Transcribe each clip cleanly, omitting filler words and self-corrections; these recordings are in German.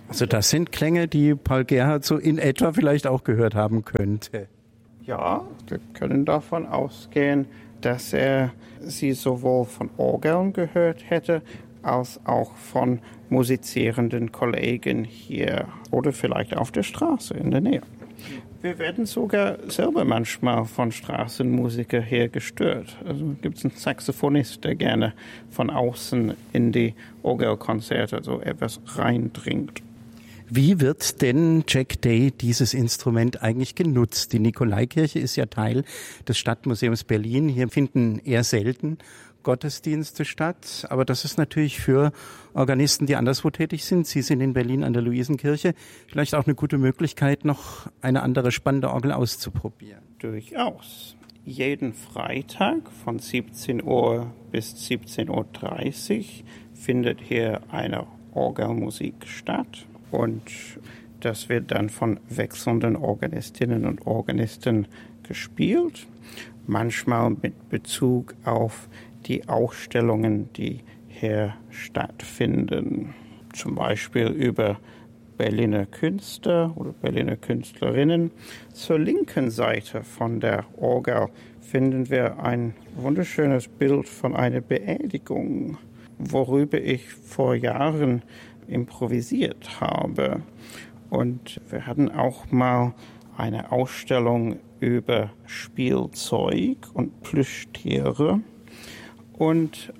Also das sind Klänge, die Paul Gerhardt so in etwa vielleicht auch gehört haben könnte. Ja, wir können davon ausgehen, dass er sie sowohl von Orgeln gehört hätte, als auch von musizierenden Kollegen hier oder vielleicht auf der Straße in der Nähe. Wir werden sogar selber manchmal von Straßenmusikern hier gestört. Also gibt es einen Saxophonist, der gerne von außen in die Orgelkonzerte so etwas reindringt. Wie wird denn Jack Day dieses Instrument eigentlich genutzt? Die Nikolaikirche ist ja Teil des Stadtmuseums Berlin. Hier finden eher selten Gottesdienste statt. Aber das ist natürlich für Organisten, die anderswo tätig sind. Sie sind in Berlin an der Luisenkirche. Vielleicht auch eine gute Möglichkeit, noch eine andere spannende Orgel auszuprobieren. Durchaus. Jeden Freitag von 17 Uhr bis 17.30 Uhr findet hier eine Orgelmusik statt. Und das wird dann von wechselnden Organistinnen und Organisten gespielt. Manchmal mit Bezug auf die Ausstellungen, die hier stattfinden. Zum Beispiel über Berliner Künstler oder Berliner Künstlerinnen. Zur linken Seite von der Orgel finden wir ein wunderschönes Bild von einer Beerdigung, worüber ich vor Jahren improvisiert habe. Und wir hatten auch mal eine Ausstellung über Spielzeug und Plüschtiere. Und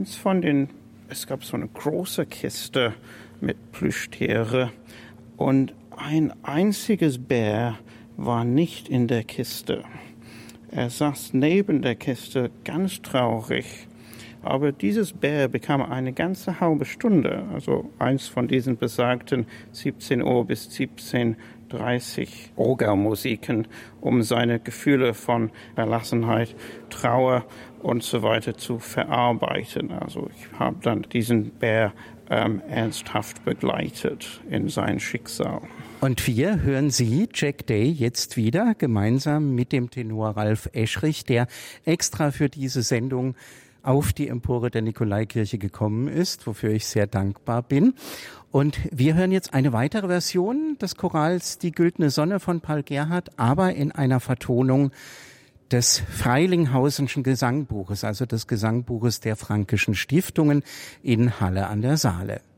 es gab so eine große Kiste mit Plüschtiere und ein einziges Bär war nicht in der Kiste. Er saß neben der Kiste ganz traurig. Aber dieses Bär bekam eine ganze halbe Stunde, also eins von diesen besagten 17 Uhr bis 17:30 Orgelmusiken, um seine Gefühle von Verlassenheit, Trauer und so weiter zu verarbeiten. Also ich habe dann diesen Bär ernsthaft begleitet in sein Schicksal. Und wir hören Sie, Jack Day, jetzt wieder gemeinsam mit dem Tenor Ralf Eschrich, der extra für diese Sendung auf die Empore der Nikolaikirche gekommen ist, wofür ich sehr dankbar bin. Und wir hören jetzt eine weitere Version des Chorals Die Güldene Sonne von Paul Gerhardt, aber in einer Vertonung des Freilinghausenschen Gesangbuches, also des Gesangbuches der Frankischen Stiftungen in Halle an der Saale.